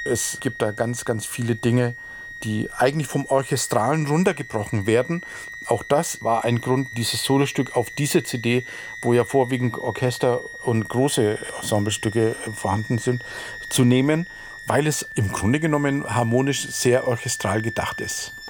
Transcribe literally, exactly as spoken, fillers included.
Es gibt da ganz, ganz viele Dinge, die eigentlich vom Orchestralen runtergebrochen werden. Auch das war ein Grund, dieses Solostück auf diese C D, wo ja vorwiegend Orchester und große Ensemblestücke vorhanden sind, zu nehmen, weil es im Grunde genommen harmonisch sehr orchestral gedacht ist.